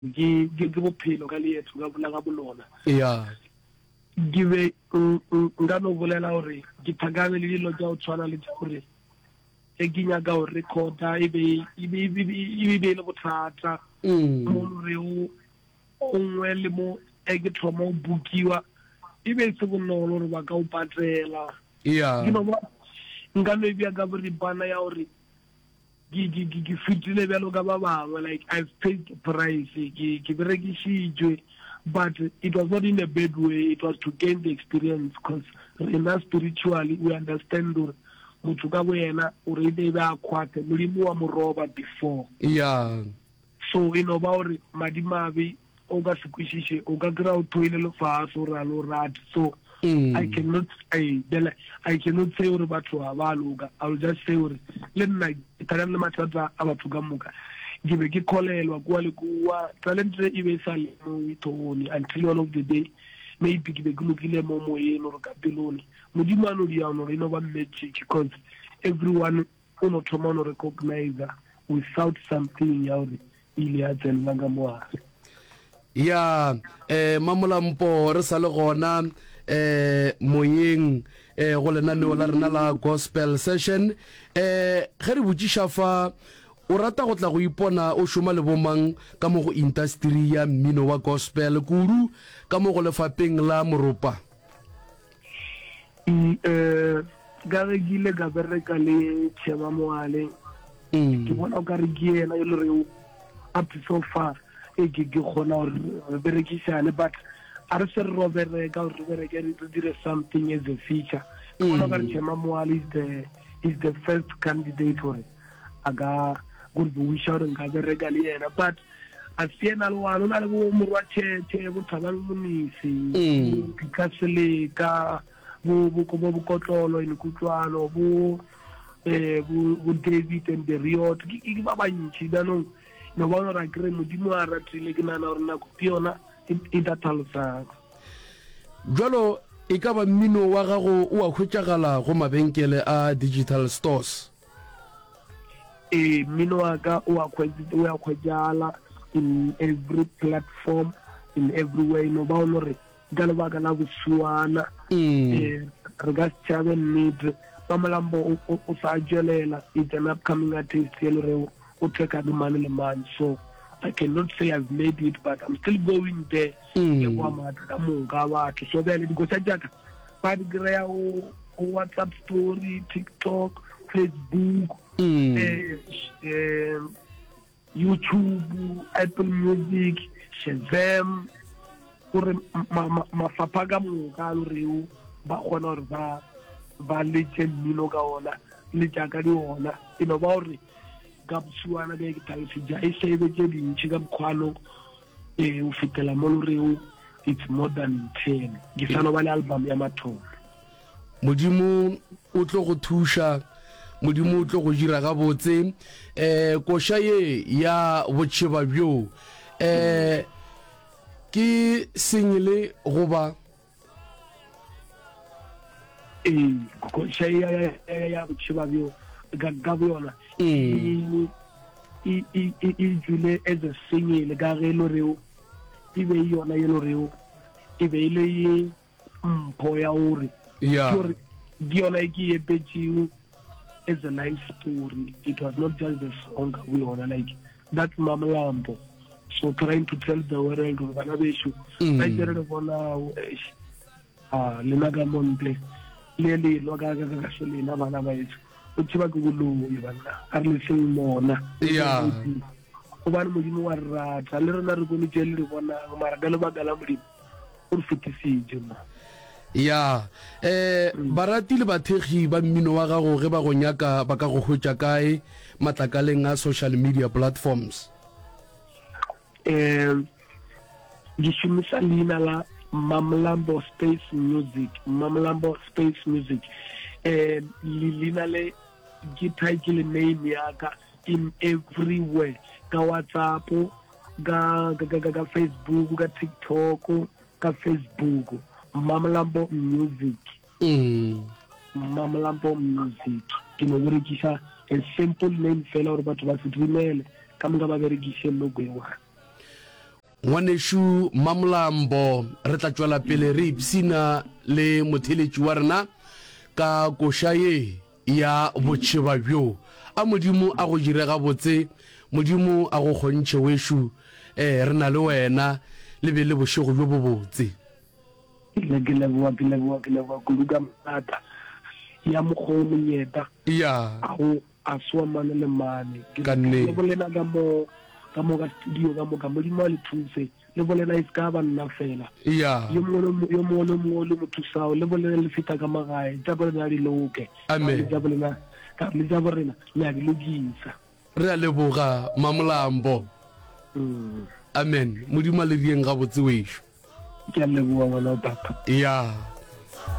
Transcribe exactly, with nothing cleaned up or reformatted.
ke ke bophelo ka leetho ka bona ka bolona yeah give nka no bolela hore ke thagane le dilo tsa o tshwana le tsa hore e kinya ka o recorda e be e be e be le bothata mo re o onwe le mo e ke thoma o bukiwa e be se bonolo re ba ka o patela yeah you know what nka no bia ka bore bana ya hore ke ke ke fitile belo ka ba bangwe like I've paid the price ke ke berekishijwe but it was not in a bad way. It was to gain the experience because in that spiritually we understand or motho ka boena o re be ba kwate molimo wa moroba before yeah so you know ba re madimabe o ga sekwishishe o ga gra o toile lo fa so ra lo rat so mm. I cannot I I cannot say or batho ba loga. I will just say or le nna tala le mathata a batho ka moka ke be ke kholelwa kwa le kwa talent e be sa le mo itoni until one of the day maybe ke be ke lokile mo moyeng or ka pelone modimo a no di a no re no ba magic because everyone uno thoma no recognize without something ya hore ile a tsena ga moa ya eh Mamolampo re sa le gona eh moyeng eh go lena no la rena la gospel session eh ge re botšiša fa o rata go tla go ipona o šoma le bomang ka mo go industry ya mmino wa gospel kudu ka mo go lefapeng la Moropa eh ga re gile ga bereka le Chema Moale ke bona o ka re giena yo re up so far e ke ke gona re berekisane but are se ro bereka re bereka re dire something as a feature ke bona ga Chema Moale is the is the first candidate for aga good wish out nka bereka le yena but a fiena lo wa lona le bo morwa tshetse bo thaba monisi ka sele ka bo bo bo kotlolo in kutlwano bo eh bo David and the Riot ke ba bantshi ba no no ba ra kre modimo a ratile ke nana rena go piona e datalosa jalo e ka ba mmino wa gago o a khwetšagala go mabenkele a digital stores e mmino wa ka o a khwetšala in every platform in every way no ba no re ka le ba ka la bosuana eh re ga tšhabe need Mamolampo o sa jelela it's an upcoming artist yelo re o teka the money le man so I cannot say I've made it but I'm still going there e kwa mata ka monga batho so bele di go tsa jaka ba di greya o WhatsApp story TikTok Facebook eh eh YouTube Apple Music Shazam gore mafapha ka monga lo reo ba gona gore ba ba letse mmino ka ona le jaka di ona e no ba gore ka busuana be ke tla se ja e sebe ke dintsi ka bkhwalo e o fitela mo lo reo it's more than ten ke sana ba le album ya mathomo modimo o tlo go thusha modimo o tlo go dira ga botse eh koša ye ya botšheba bjo eh ke sengile goba eh koša ya ya botšheba bjo ga ga bona e e e jule as a singile ga re lo reo e be yona ye lo reo e be ile ye mpho ya ore yeah diona ke e betšiu as a nice story. It was not just the song we were like that Mamolampo. So trying to tell the world of Banabeshu. I did it for now. Ah, Linaga Monte. Lily Logaga Gasolina Banabes. Uchibagulu, Ivana. Arli Mona. Yeah. One Mujimu Rat. A little Naruguni Jelly one Maragalaba Galamri. Urfiti Juma. ya eh barati le bathegi ba mmino wa gago ge ba go nyaka ba ka go hwetša kae matlakaleng a social media platforms eh di shumisa lina la Mamolampo Space Music Mamolampo Space Music eh lina le guitar le name ya ka in everywhere ka WhatsApp ga ga ga Facebook ga TikTok ka Facebook Mamolampo Music. Mm. Mamolampo Music. Kino berekisa a simple name fela or batho ba se dumele ka mga ba berekise logo wa. ngwaneshu Mamolambo re tla tswela pele re ipsina le motheletši wa rena ka košaye ya botšheba bjo a modimo a go direga botse modimo a go kgontšhe wešo eh re na le wena le be le bošego bjo bo botse le ke leboa ke leboa ke leboa kudu ka mata ya mokgwa monyeta ya a go a swa mane le mane ke Ka nnete. le bolena ka mo ka mo ka studio ka mo ka modimo le thuse le bolena e ska ba nna fela ya yo mo yo mo le mo le mo thusao le bolena le fita ka magae tsa bolena di loke Amen. tsa bolena ka le tsa bolena le a di logisa re a leboga Mamolambo mm amen modimo a le dieng ga botse wešo ke a leboa ngwana wa papa ya